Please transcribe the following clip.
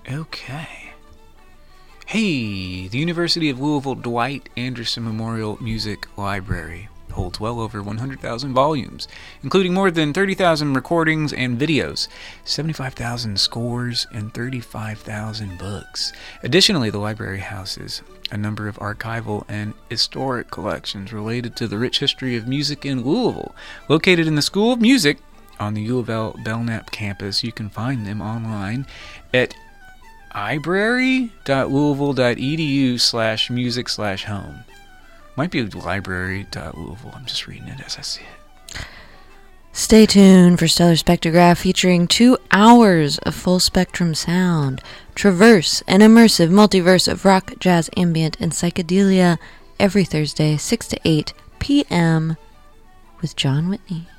Okay. Hey, the University of Louisville Dwight Anderson Memorial Music Library holds well over 100,000 volumes, including more than 30,000 recordings and videos, 75,000 scores, and 35,000 books. Additionally, the library houses a number of archival and historic collections related to the rich history of music in Louisville. Located in the School of Music on the U of L Belknap campus, you can find them online at library.louisville.edu/music/home. Might be library.louisville. I'm just reading it as I see it. Stay tuned for Stellar Spectrograph, featuring 2 hours of full spectrum sound. Traverse an immersive multiverse of rock, jazz, ambient, and psychedelia every Thursday, 6 to 8 p.m. with John Whitney.